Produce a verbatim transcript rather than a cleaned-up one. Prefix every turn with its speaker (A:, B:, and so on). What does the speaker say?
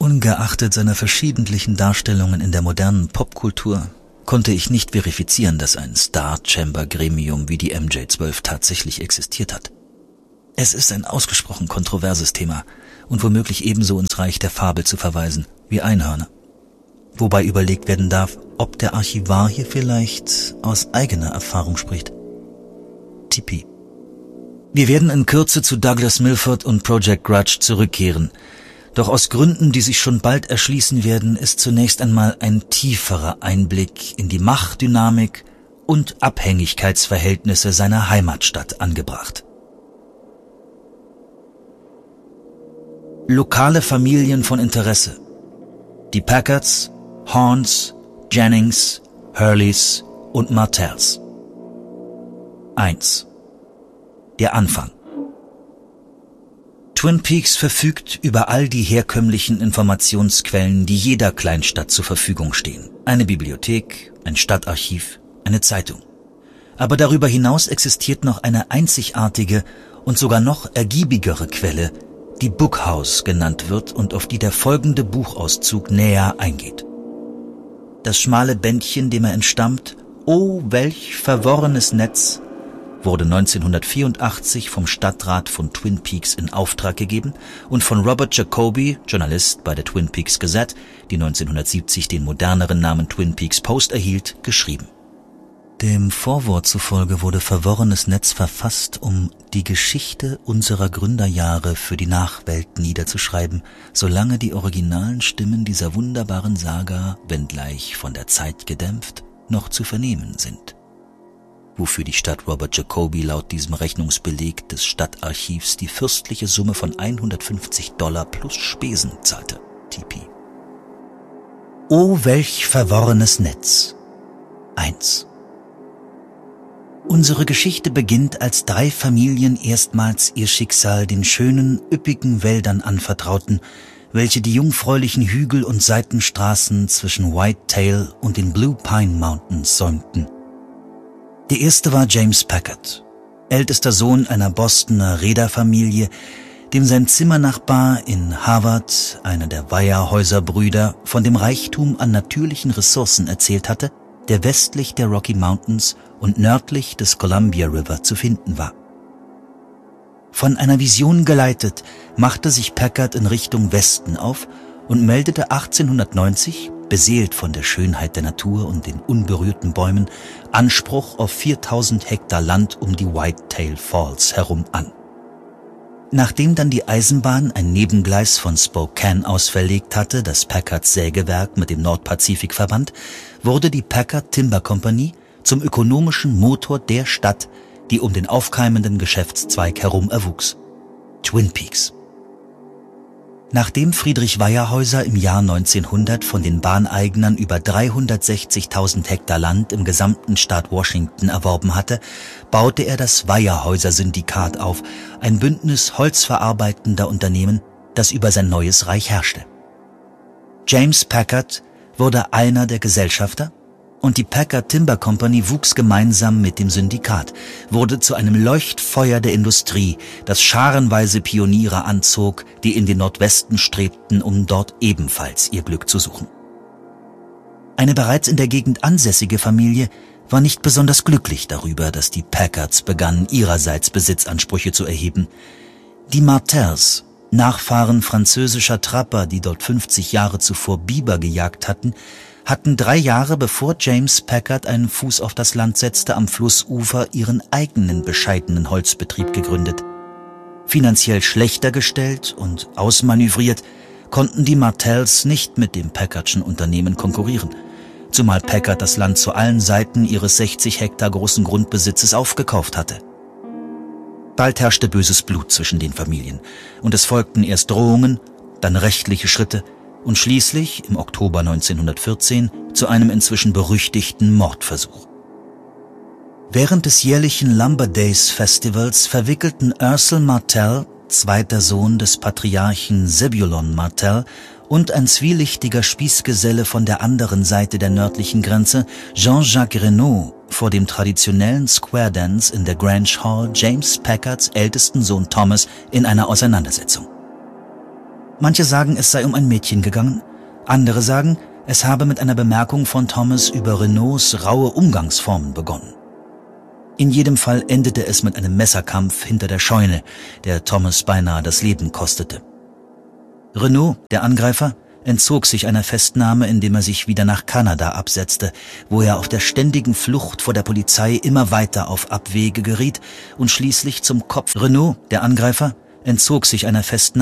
A: Ungeachtet seiner verschiedentlichen Darstellungen in der modernen Popkultur konnte ich nicht verifizieren, dass ein Star-Chamber-Gremium wie die M J zwölf tatsächlich existiert hat. Es ist ein ausgesprochen kontroverses Thema und womöglich ebenso ins Reich der Fabel zu verweisen wie Einhörner. Wobei überlegt werden darf, ob der Archivar hier vielleicht aus eigener Erfahrung spricht. Tipi. Wir werden in Kürze zu Douglas Milford und Project Grudge zurückkehren. Doch aus Gründen, die sich schon bald erschließen werden, ist zunächst einmal ein tieferer Einblick in die Machtdynamik und Abhängigkeitsverhältnisse seiner Heimatstadt angebracht. Lokale Familien von Interesse. Die Packards, Horns, Jennings, Hurleys und Martells. eins. Der Anfang. Twin Peaks verfügt über all die herkömmlichen Informationsquellen, die jeder Kleinstadt zur Verfügung stehen. Eine Bibliothek, ein Stadtarchiv, eine Zeitung. Aber darüber hinaus existiert noch eine einzigartige und sogar noch ergiebigere Quelle, die Bookhouse genannt wird und auf die der folgende Buchauszug näher eingeht. Das schmale Bändchen, dem er entstammt, »Oh, welch verworrenes Netz«, wurde neunzehnhundertvierundachtzig vom Stadtrat von Twin Peaks in Auftrag gegeben und von Robert Jacoby, Journalist bei der Twin Peaks Gazette, die neunzehnhundertsiebzig den moderneren Namen Twin Peaks Post erhielt, geschrieben. Dem Vorwort zufolge wurde Verworrenes Netz verfasst, um die Geschichte unserer Gründerjahre für die Nachwelt niederzuschreiben, solange die originalen Stimmen dieser wunderbaren Saga, wenngleich von der Zeit gedämpft, noch zu vernehmen sind. Wofür die Stadt Robert Jacoby laut diesem Rechnungsbeleg des Stadtarchivs die fürstliche Summe von hundertfünfzig Dollar plus Spesen zahlte. T P. Oh, welch verworrenes Netz. eins. Unsere Geschichte beginnt, als drei Familien erstmals ihr Schicksal den schönen, üppigen Wäldern anvertrauten, welche die jungfräulichen Hügel und Seitenstraßen zwischen Whitetail und den Blue Pine Mountains säumten. Der erste war James Packard, ältester Sohn einer Bostoner Reederfamilie, dem sein Zimmernachbar in Harvard, einer der Weyerhäuser-Brüder, von dem Reichtum an natürlichen Ressourcen erzählt hatte, der westlich der Rocky Mountains und nördlich des Columbia River zu finden war. Von einer Vision geleitet, machte sich Packard in Richtung Westen auf und meldete achtzehnhundertneunzig, beseelt von der Schönheit der Natur und den unberührten Bäumen, Anspruch auf viertausend Hektar Land um die Whitetail Falls herum an. Nachdem dann die Eisenbahn ein Nebengleis von Spokane aus verlegt hatte, das Packards Sägewerk mit dem Nordpazifik verband, wurde die Packard Timber Company zum ökonomischen Motor der Stadt, die um den aufkeimenden Geschäftszweig herum erwuchs. Twin Peaks. Nachdem Friedrich Weyerhäuser im Jahr neunzehnhundert von den Bahneignern über dreihundertsechzigtausend Hektar Land im gesamten Staat Washington erworben hatte, baute er das Weyerhäuser-Syndikat auf, ein Bündnis holzverarbeitender Unternehmen, das über sein neues Reich herrschte. James Packard wurde einer der Gesellschafter und die Packard Timber Company wuchs gemeinsam mit dem Syndikat, wurde zu einem Leuchtfeuer der Industrie, das scharenweise Pioniere anzog, die in den Nordwesten strebten, um dort ebenfalls ihr Glück zu suchen. Eine bereits in der Gegend ansässige Familie war nicht besonders glücklich darüber, dass die Packards begannen, ihrerseits Besitzansprüche zu erheben. Die Martells, Nachfahren französischer Trapper, die dort fünfzig Jahre zuvor Biber gejagt hatten, hatten drei Jahre bevor James Packard einen Fuß auf das Land setzte, am Flussufer ihren eigenen bescheidenen Holzbetrieb gegründet. Finanziell schlechter gestellt und ausmanövriert, konnten die Martells nicht mit dem Packardschen Unternehmen konkurrieren, zumal Packard das Land zu allen Seiten ihres sechzig Hektar großen Grundbesitzes aufgekauft hatte. Bald herrschte böses Blut zwischen den Familien und es folgten erst Drohungen, dann rechtliche Schritte und schließlich im Oktober neunzehnhundertvierzehn zu einem inzwischen berüchtigten Mordversuch. Während des jährlichen Lumber Days Festivals verwickelten Ursel Martell, zweiter Sohn des Patriarchen Zebulon Martell, und ein zwielichtiger Spießgeselle von der anderen Seite der nördlichen Grenze, Jean-Jacques Renaud, vor dem traditionellen Square Dance in der Grange Hall James Packards ältesten Sohn Thomas in einer Auseinandersetzung. Manche sagen, es sei um ein Mädchen gegangen, andere sagen, es habe mit einer Bemerkung von Thomas über Renaults raue Umgangsformen begonnen. In jedem Fall endete es mit einem Messerkampf hinter der Scheune, der Thomas beinahe das Leben kostete. Renault, der Angreifer, entzog sich einer Festnahme, indem er sich wieder nach Kanada absetzte, wo er auf der ständigen Flucht vor der Polizei immer weiter auf Abwege geriet und schließlich zum Kopf. Renault, der Angreifer, entzog sich einer Festnahme